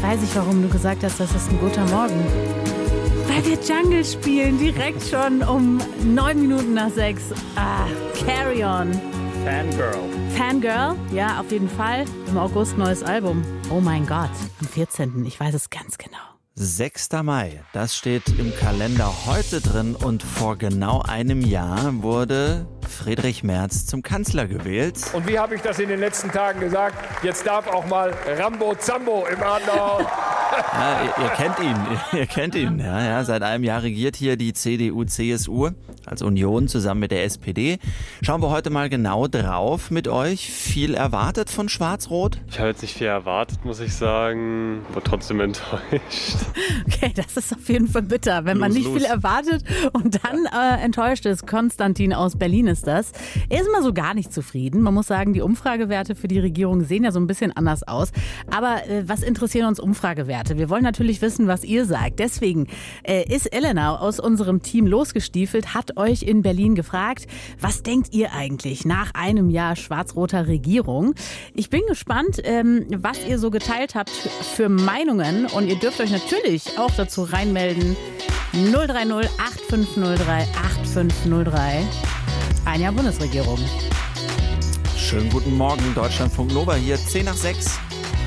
weiß ich, warum du gesagt hast, das ist ein guter Morgen. Weil wir Jungle spielen, direkt schon um 9 Minuten nach 6. Carry On. Fangirl, ja, auf jeden Fall. Im August neues Album. Oh mein Gott, am 14. Ich weiß es ganz genau. 6. Mai, das steht im Kalender heute drin und vor genau einem Jahr wurde Friedrich Merz zum Kanzler gewählt. Und wie habe ich das in den letzten Tagen gesagt? Jetzt darf auch mal Rambo Zambo im Adenauer. Ja, ihr kennt ihn. Ja, seit einem Jahr regiert hier die CDU-CSU als Union zusammen mit der SPD. Schauen wir heute mal genau drauf mit euch. Viel erwartet von Schwarz-Rot? Ich habe jetzt nicht viel erwartet, muss ich sagen. War trotzdem enttäuscht. Okay, das ist auf jeden Fall bitter, wenn man nicht viel erwartet und dann enttäuscht ist. Konstantin aus Berlin ist das. Er ist mal so gar nicht zufrieden. Man muss sagen, die Umfragewerte für die Regierung sehen ja so ein bisschen anders aus. Aber was interessieren uns Umfragewerte? Wir wollen natürlich wissen, was ihr sagt. Deswegen ist Elena aus unserem Team losgestiefelt, hat euch in Berlin gefragt, was denkt ihr eigentlich nach einem Jahr schwarz-roter Regierung? Ich bin gespannt, was ihr so geteilt habt für Meinungen und ihr dürft euch natürlich auch dazu reinmelden. 030 8503 8503. Ein Jahr Bundesregierung. Schönen guten Morgen, Deutschlandfunk Nova hier, 10 nach 6.